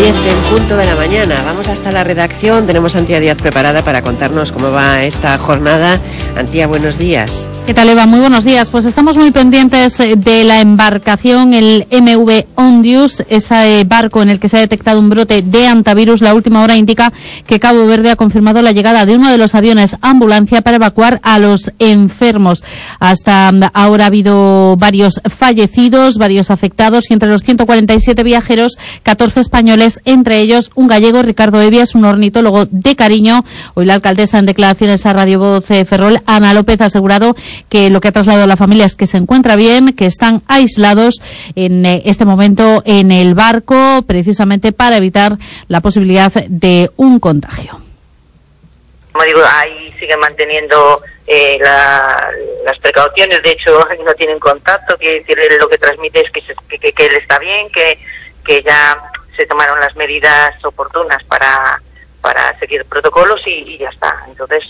10 en punto de la mañana. Vamos hasta la redacción. Tenemos a Antía Díaz preparada para contarnos cómo va esta jornada. Antía, buenos días. ¿Qué tal, Eva? Muy buenos días. Pues estamos muy pendientes de la embarcación, el MV Ondius, ese barco en el que se ha detectado un brote de hantavirus. La última hora indica que Cabo Verde ha confirmado la llegada de uno de los aviones ambulancia para evacuar a los enfermos. Hasta ahora ha habido varios fallecidos, varios afectados, y entre los 147 viajeros, 14 españoles, entre ellos un gallego, Ricardo Evias, un ornitólogo de cariño. Hoy la alcaldesa, en declaraciones a Radio Voz Ferrol, Ana López, ha asegurado que lo que ha trasladado a la familia es que se encuentra bien, que están aislados en este momento en el barco, precisamente para evitar la posibilidad de un contagio. Como digo, ahí siguen manteniendo las precauciones. De hecho, no tienen contacto, quiere decir, lo que transmite es que él está bien, que ya se tomaron las medidas oportunas para seguir protocolos y ya está. Entonces,